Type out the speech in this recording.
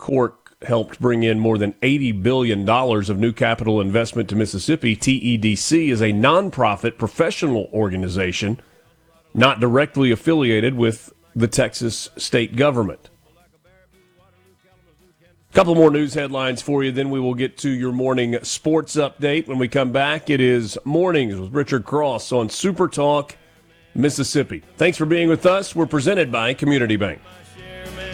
Cork helped bring in more than $80 billion of new capital investment to Mississippi. TEDC is a nonprofit professional organization not directly affiliated with the Texas state government. A couple more news headlines for you, then we will get to your morning sports update. When we come back, it is Mornings with Richard Cross on Super Talk Mississippi. Thanks for being with us. We're presented by Community Bank.